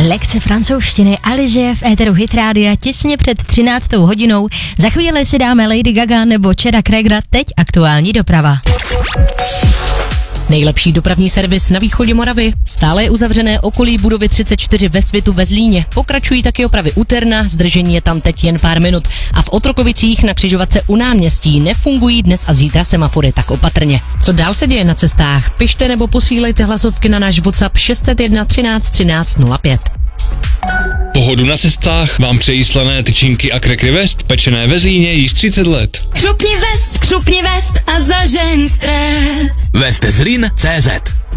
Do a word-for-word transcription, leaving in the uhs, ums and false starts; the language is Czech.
Lekce francouzštiny Alizie v éteru Hit Rádia těsně před třináctou hodinou. Za chvíli si dáme Lady Gaga nebo Chada Kragera, teď aktuální doprava. Nejlepší dopravní servis na východě Moravy. Stále je uzavřené okolí budovy třicet čtyři ve Svitu ve Zlíně. Pokračují taky opravy u Terna, zdržení je tam teď jen pár minut. A v Otrokovicích na křižovatce u náměstí nefungují dnes a zítra semafory, tak opatrně. Co dál se děje na cestách? Pište nebo posílejte hlasovky na náš WhatsApp šest set jedna třináct třináct nula pět. Pohodu na cestách vám přejí slané tyčinky a Crackry West, pečené ve Zlíně již třicet let. Křupni vest, křupni vest a zažeň stres. Vestezlin tečka cé zet